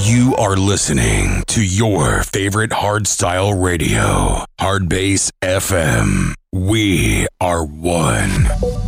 You are listening to your favorite hardstyle radio, Hardbass FM. We are one.